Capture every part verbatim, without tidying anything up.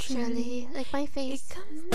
naturally, like my face. It comes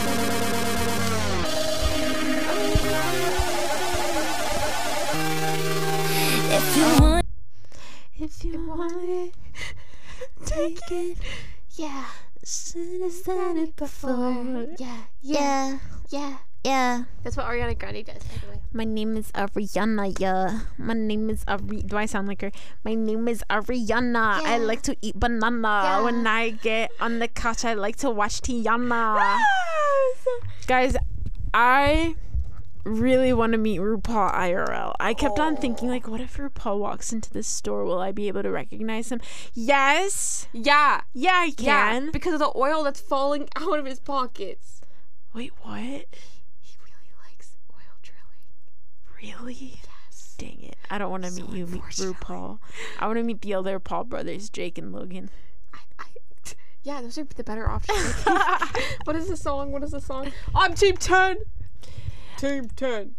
if you want, if you want it, take it. Yeah. Should have said it before. Yeah. Yeah. Yeah. Yeah. That's what Ariana Grande does, by the way. My name is Ariana, yeah. My name is Ari. Do I sound like her? My name is Ariana. Yeah. I like to eat banana. Yeah. When I get on the couch, I like to watch Tiana. Guys, I really want to meet RuPaul I R L. I kept on thinking, like, what if RuPaul walks into this store? Will I be able to recognize him? Yes. Yeah. Yeah, I can. Yeah. Because of the oil that's falling out of his pockets. Wait, what? He really likes oil drilling. Really? Yes. Dang it. I don't want to So meet you, meet unfortunately. RuPaul. I want to meet the other Paul brothers, Jake and Logan. I, I, yeah, those are the better options. What is the song? What is the song? I'm Team ten. Team ten.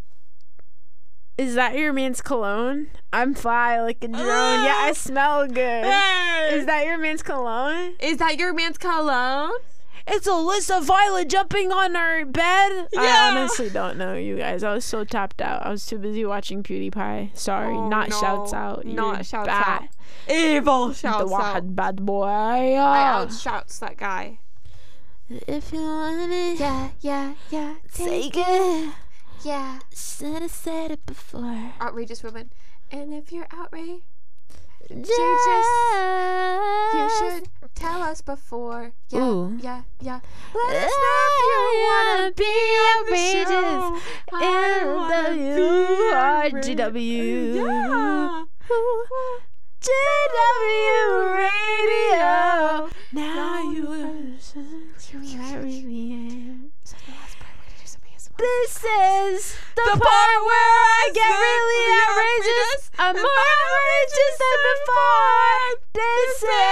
Is that your man's cologne? I'm fly like a drone. Yeah, I smell good. Hey! Is that your man's cologne? Is that your man's cologne? It's Alyssa Violet jumping on our bed. I Yeah. honestly don't know, you guys. I was so tapped out. I was too busy watching PewDiePie. Sorry, Oh, not no. shouts out. You're Not shouts bad. out. Evil The shouts out. Wahad bad boy. I Yeah. outshouts that guy. If you want it, Yeah, yeah, yeah. take it. Yeah. Should have said it before. Outrageous woman. And if you're outraged, Just, you should tell us before. Yeah, Ooh. yeah, yeah. Let us know if you wanna be on the show. I wanna be R G W. Yeah. G W Radio. Now you listen to who I really am. This is the, The part, part where I is get the really really outrageous. outrageous I'm and more outrageous than before. This